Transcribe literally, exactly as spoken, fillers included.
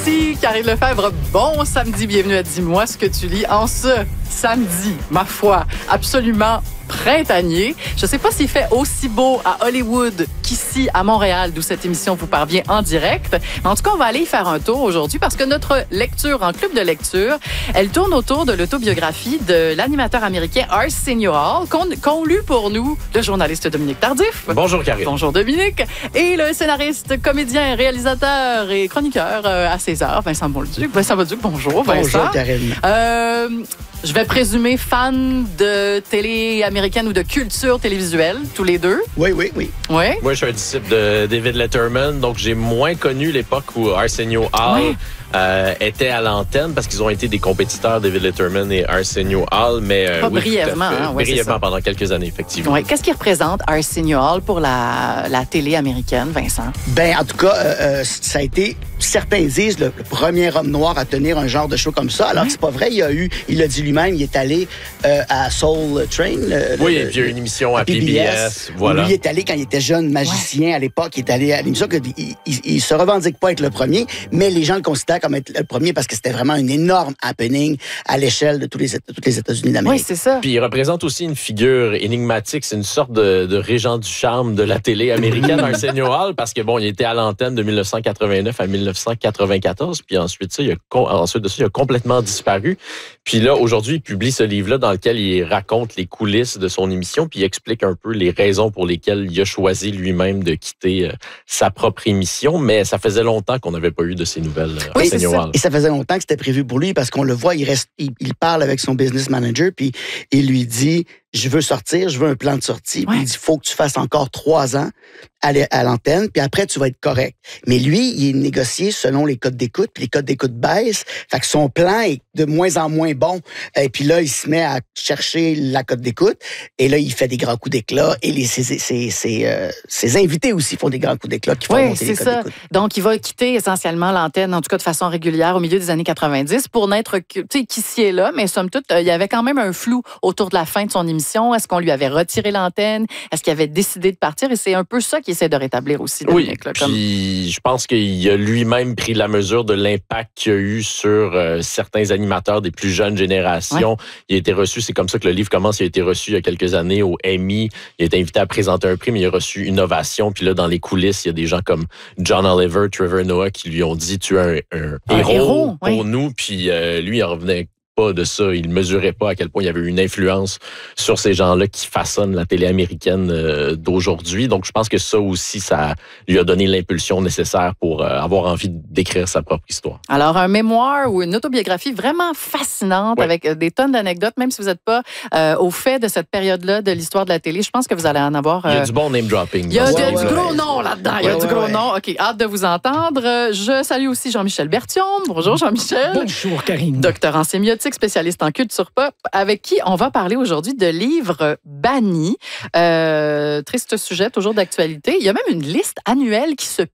Merci, Karine Lefebvre. Bon samedi, bienvenue à Dis-moi ce que tu lis en ce samedi, ma foi, absolument printanier. Je ne sais pas s'il fait aussi beau à Hollywood qu'ici à Montréal, d'où cette émission vous parvient en direct. Mais en tout cas, on va aller y faire un tour aujourd'hui parce que notre lecture en club de lecture, elle tourne autour de l'autobiographie de l'animateur américain Arsenio Hall, qu'ont qu'ont lu pour nous le journaliste Dominique Tardif. Bonjour Karine. Bonjour Dominique. Et le scénariste, comédien, réalisateur et chroniqueur euh, à César, Vincent Bolduc. Vincent Bolduc, bonjour Vincent. Bonjour Karine. Euh, je vais présumer fan de télé américaine ou de culture télévisuelle, tous les deux. Oui, oui, oui. Oui. Moi, je suis un disciple de David Letterman, donc j'ai moins connu l'époque où Arsenio Hall Oui. euh, était à l'antenne parce qu'ils ont été des compétiteurs, David Letterman et Arsenio Hall, mais euh, Pas oui, brièvement, tout à fait. hein, ouais, c'est brièvement ça. pendant quelques années, effectivement. Oui. Qu'est-ce qui représente Arsenio Hall pour la, la télé américaine, Vincent? Ben, en tout cas, euh, euh, ça a été, certains disent, le, le premier homme noir à tenir un genre de show comme ça. Alors que c'est pas vrai. Il y a eu, il l'a dit lui-même, il est allé euh, à Soul Train. Le, Oui, le, et puis il y a eu une émission à P B S. Où Voilà. lui est allé quand il était jeune magicien à l'époque. Il est allé à l'émission. que Il, il, il se revendique pas être le premier, mais les gens le considèrent comme être le premier parce que c'était vraiment un énorme happening à l'échelle de tous les, tous les États-Unis d'Amérique. Oui, c'est ça. Puis il représente aussi une figure énigmatique. C'est une sorte de, de régent du charme de la télé américaine, Arsenio Hall, parce que bon, il était à l'antenne de dix-neuf cent quatre-vingt-neuf à dix-neuf cent quatre-vingt-quatorze, puis ensuite ça, il a, ensuite de ça, il a complètement disparu. Puis là, aujourd'hui, il publie ce livre-là dans lequel il raconte les coulisses de son émission, puis il explique un peu les raisons pour lesquelles il a choisi lui-même de quitter euh, sa propre émission. Mais ça faisait longtemps qu'on n'avait pas eu de ces nouvelles, euh, Oui, Arsenio c'est ça. Hall. Et ça faisait longtemps que c'était prévu pour lui parce qu'on le voit, il reste, il, il parle avec son business manager puis il lui dit, je veux sortir, je veux un plan de sortie. Ouais. Puis il dit, faut que tu fasses encore trois ans à, l- à l'antenne, puis après tu vas être correct. Mais lui, il est négocié selon les codes d'écoute, puis les codes d'écoute baissent. Fait que son plan est de moins en moins bon. Et puis là, il se met à chercher la cote d'écoute. Et là, il fait des grands coups d'éclat. Et les, ses, ses, ses, euh, ses invités aussi font des grands coups d'éclat qui font Oui, monter les c'est codes ça. d'écoute. Donc, il va quitter essentiellement l'antenne, en tout cas de façon régulière, au milieu des années quatre-vingt-dix pour n'être que, tu sais, qu'ici et là. Mais somme toute, euh, il y avait quand même un flou autour de la fin de son émission. Est-ce qu'on lui avait retiré l'antenne? Est-ce qu'il avait décidé de partir? Et c'est un peu ça qu'il essaie de rétablir aussi, Oui, Dominique. Là, comme... puis je pense qu'il a lui-même pris la mesure de l'impact qu'il y a eu sur euh, certains animateurs des plus jeunes générations. Ouais. Il a été reçu, c'est comme ça que le livre commence, il a été reçu il y a quelques années au Emmy. Il a été invité à présenter un prix, mais il a reçu une ovation. Puis là, dans les coulisses, il y a des gens comme John Oliver, Trevor Noah qui lui ont dit « Tu es un, un, un héros, héros pour oui. nous ». Puis euh, lui, il en revenait pas de ça. Il ne mesurait pas à quel point il y avait une influence sur ces gens-là qui façonnent la télé américaine euh, d'aujourd'hui. Donc, je pense que ça aussi, ça lui a donné l'impulsion nécessaire pour euh, avoir envie d'écrire sa propre histoire. Alors, un mémoire ou une autobiographie vraiment fascinante, oui. avec des tonnes d'anecdotes, même si vous n'êtes pas euh, au fait de cette période-là de l'histoire de la télé. Je pense que vous allez en avoir... Euh... Il y a du bon name-dropping. Il y a, ouais, de, ouais, du gros ouais. nom là-dedans. Il y a ouais, du gros ouais. nom. OK, hâte de vous entendre. Je salue aussi Jean-Michel Berthiaume. Bonjour, Jean-Michel. Bonjour, Karine. Docteur en sémiotique, spécialiste en culture pop, avec qui on va parler aujourd'hui de livres bannis. Euh, triste sujet, toujours d'actualité. Il y a même une liste annuelle qui se